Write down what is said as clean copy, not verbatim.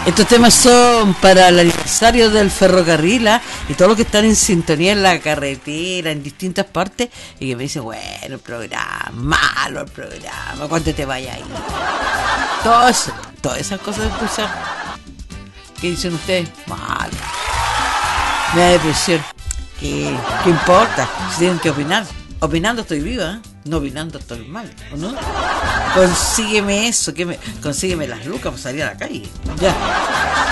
Estos temas son para el aniversario del ferrocarril, ¿ah? Y todos los que están en sintonía en la carretera, en distintas partes, y que me dicen, bueno, el programa, malo el programa, ¿cuánto te vaya ahí? Todo eso, todas esas cosas escuchan. ¿Qué dicen ustedes? Malo. Me da depresión. ¿Qué importa? Si tienen que opinar. Opinando estoy viva, ¿eh? No opinando estoy mal, ¿o no? Consígueme eso, consígueme las lucas para salir a la calle. Ya.